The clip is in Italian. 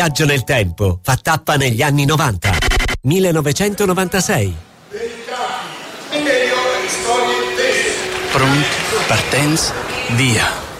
Viaggio nel tempo, fa tappa negli anni 90. 1996. Pronti, partenza, via.